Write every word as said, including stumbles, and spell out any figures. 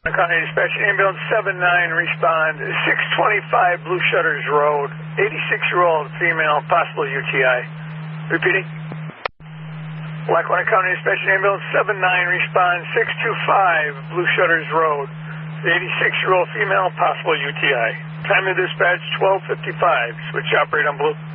County Dispatch, ambulance seven nine, respond, six twenty-five Blue Shutters Road, eighty-six-year-old female, possible U T I. Repeating. Lackawanna County Dispatch, ambulance seven nine, respond, six twenty-five Blue Shutters Road, eighty-six-year-old female, possible U T I. Time of dispatch, twelve fifty-five. Switch operator on Blue.